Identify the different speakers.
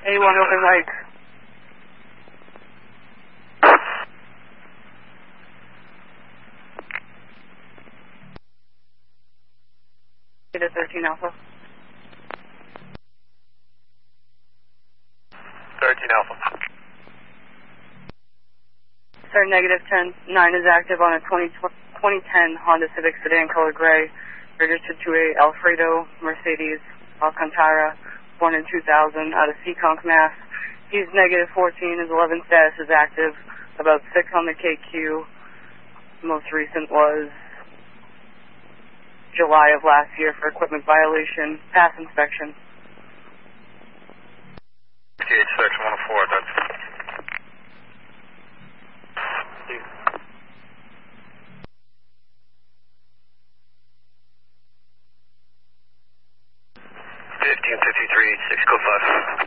Speaker 1: A1 open mic. Negative 13 Alpha.
Speaker 2: 13 Alpha.
Speaker 1: Sir, negative 10, 9 is active on a 2010 Honda Civic sedan color gray, registered to a Alfredo Mercedes Alcantara, born in 2000, out of Seekonk, Mass. He's negative 14, his 11 status is active, about 6 on the KQ. Most recent was July of last year for equipment violation, pass inspection.
Speaker 2: PH section 104, that's 1553, 6 code 5.